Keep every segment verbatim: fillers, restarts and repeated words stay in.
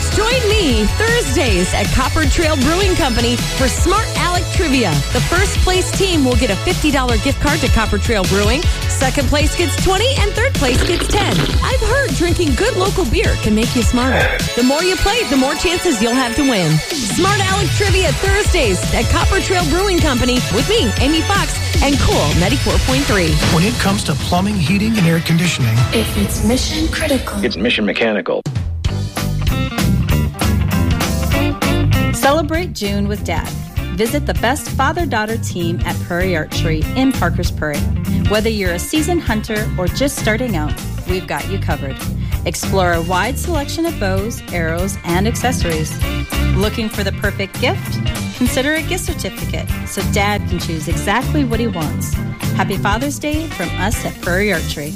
Join me Thursdays at Copper Trail Brewing Company for Smart Alec Trivia. The first place team will get a fifty dollars gift card to Copper Trail Brewing. Second place gets twenty dollars and third place gets ten dollars. I've heard drinking good local beer can make you smarter. The more you play, the more chances you'll have to win. Smart Alec Trivia Thursdays at Copper Trail Brewing Company with me, Amy Fox, and Cool ninety-four point three. When it comes to plumbing, heating, and air conditioning, if it's mission critical, it's Mission Mechanical. Celebrate June with Dad. Visit the best father-daughter team at Prairie Archery in Parkers Prairie. Whether you're a seasoned hunter or just starting out, we've got you covered. Explore a wide selection of bows, arrows, and accessories. Looking for the perfect gift? Consider a gift certificate so Dad can choose exactly what he wants. Happy Father's Day from us at Prairie Archery.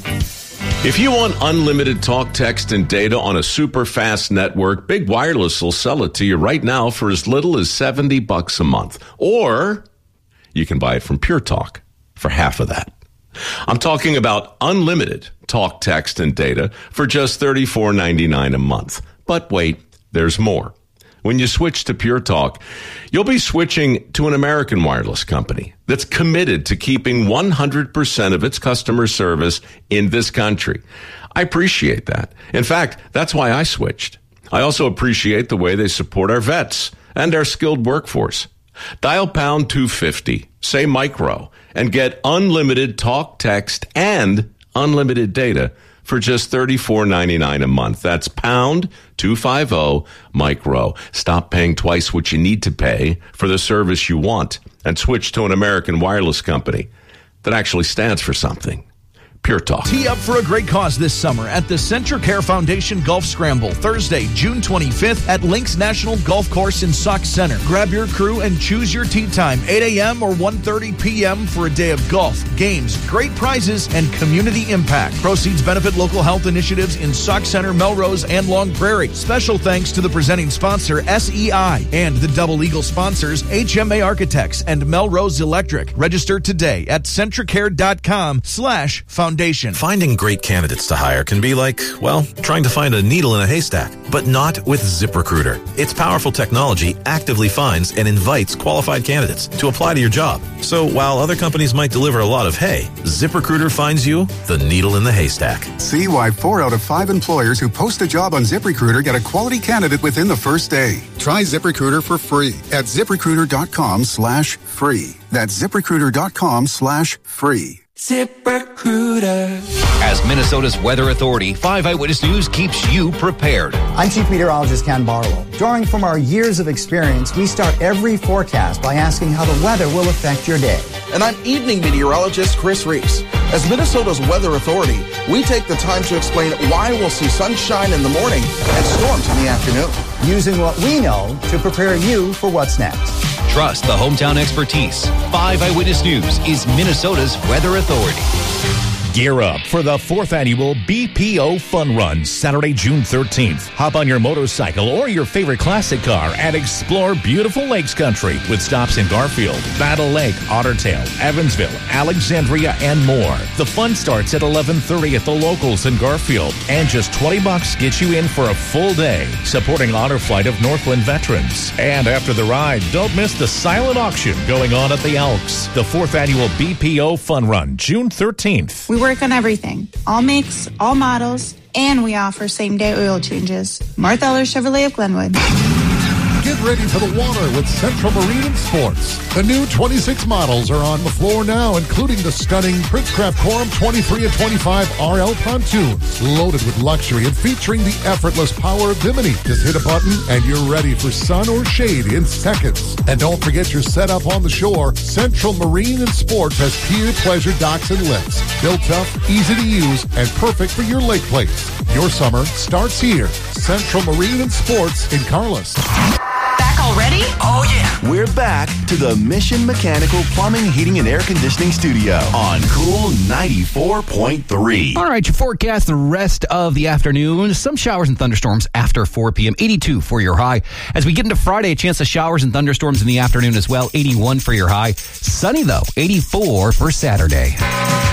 If you want unlimited talk, text, and data on a super fast network, Big Wireless will sell it to you right now for as little as seventy bucks a month. Or you can buy it from Pure Talk for half of that. I'm talking about unlimited talk, text, and data for just thirty-four ninety-nine a month. But wait, there's more. When you switch to Pure Talk, you'll be switching to an American wireless company that's committed to keeping one hundred percent of its customer service in this country. I appreciate that. In fact, that's why I switched. I also appreciate the way they support our vets and our skilled workforce. Dial pound two fifty, say micro, and get unlimited talk, text, and unlimited data for just thirty-four ninety-nine a month. That's pound two fifty micro. Stop paying twice what you need to pay for the service you want and switch to an American wireless company that actually stands for something. Pure Talk. Tee up for a great cause this summer at the CentraCare Foundation Golf Scramble, Thursday, June twenty-fifth at Links National Golf Course in Sauk Center. Grab your crew and choose your tee time, eight a.m. or one thirty p.m. for a day of golf, games, great prizes, and community impact. Proceeds benefit local health initiatives in Sauk Center, Melrose, and Long Prairie. Special thanks to the presenting sponsor, S E I, and the Double Eagle sponsors, H M A Architects and Melrose Electric. Register today at CentraCare.com slash foundation. Finding great candidates to hire can be like, well, trying to find a needle in a haystack, but not with ZipRecruiter. Its powerful technology actively finds and invites qualified candidates to apply to your job. So while other companies might deliver a lot of hay, ZipRecruiter finds you the needle in the haystack. See why four out of five employers who post a job on ZipRecruiter get a quality candidate within the first day. Try ZipRecruiter for free at ZipRecruiter.com slash free. That's ZipRecruiter.com slash free. ZipRecruiter. As Minnesota's weather authority, five Eyewitness News keeps you prepared. I'm Chief Meteorologist Ken Barlow. Drawing from our years of experience, we start every forecast by asking how the weather will affect your day. And I'm Evening Meteorologist Chris Reese. As Minnesota's weather authority, we take the time to explain why we'll see sunshine in the morning and storms in the afternoon. Using what we know to prepare you for what's next. Trust the hometown expertise. five Eyewitness News is Minnesota's weather authority. Gear up for the fourth annual B P O Fun Run, Saturday, June thirteenth. Hop on your motorcycle or your favorite classic car and explore beautiful lakes country with stops in Garfield, Battle Lake, Ottertail, Evansville, Alexandria, and more. The fun starts at eleven thirty at the locals in Garfield, and just twenty bucks gets you in for a full day, supporting Honor Flight of Northland veterans. And after the ride, don't miss the silent auction going on at the Elks. The fourth annual B P O Fun Run, June thirteenth. We work on everything, all makes, all models, and we offer same-day oil changes. Martha Eller Chevrolet of Glenwood. Get ready for the water with Central Marine and Sports. The new twenty-six models are on the floor now, including the stunning Princecraft Corum twenty-three and twenty-five R L pontoons, loaded with luxury and featuring the effortless power of Bimini. Just hit a button and you're ready for sun or shade in seconds. And don't forget your setup on the shore. Central Marine and Sports has pier pleasure docks and lifts. Built tough, easy to use, and perfect for your lake place. Your summer starts here. Central Marine and Sports in Carlos. Already? Oh, yeah. We're back to the Mission Mechanical Plumbing, Heating, and Air Conditioning Studio on Cool ninety-four point three. All right, your forecast the rest of the afternoon. Some showers and thunderstorms after four p.m. eighty-two for your high. As we get into Friday, a chance of showers and thunderstorms in the afternoon as well. eighty-one for your high. Sunny, though. eighty-four for Saturday.